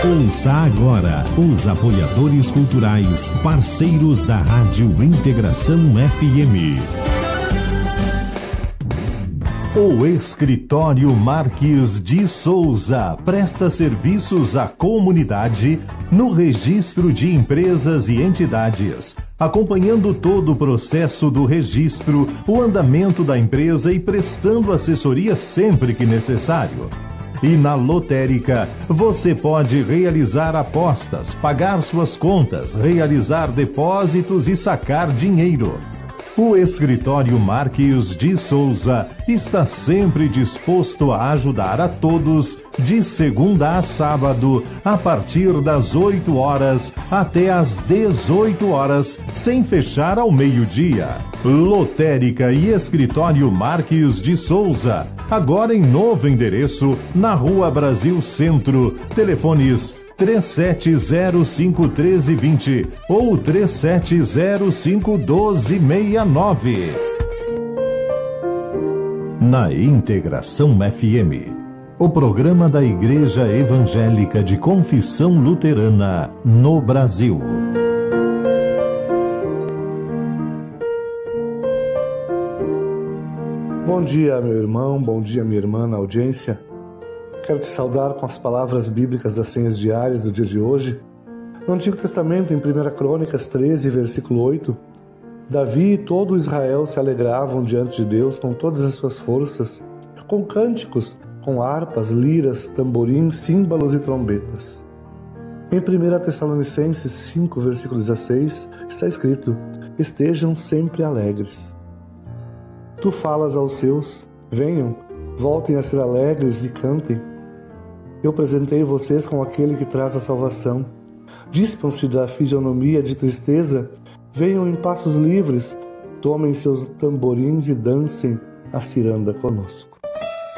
Ouça agora os apoiadores culturais, parceiros da Rádio Integração FM. O Escritório Marques de Souza presta serviços à comunidade no registro de empresas e entidades, acompanhando todo o processo do registro, o andamento da empresa e prestando assessoria sempre que necessário. E na lotérica, você pode realizar apostas, pagar suas contas, realizar depósitos e sacar dinheiro. O Escritório Marques de Souza está sempre disposto a ajudar a todos, de segunda a sábado, a partir das 8 horas até às 18 horas, sem fechar ao meio-dia. Lotérica e Escritório Marques de Souza, agora em novo endereço, na Rua Brasil Centro. Telefones 3705-1320 ou 3705-1269. Na Integração FM, o programa da Igreja Evangélica de Confissão Luterana no Brasil. Bom dia, meu irmão, bom dia, minha irmã na audiência. Quero te saudar com as palavras bíblicas das senhas diárias do dia de hoje. No Antigo Testamento, em 1 Crônicas 13, versículo 8, Davi e todo Israel se alegravam diante de Deus com todas as suas forças, com cânticos, com harpas, liras, tamborins, símbolos e trombetas. Em 1 Tessalonicenses 5, versículo 16, está escrito: estejam sempre alegres. Tu falas aos seus, venham, voltem a ser alegres e cantem. Eu apresentei vocês com aquele que traz a salvação. Dispam-se da fisionomia de tristeza, venham em passos livres, tomem seus tamborins e dancem a ciranda conosco.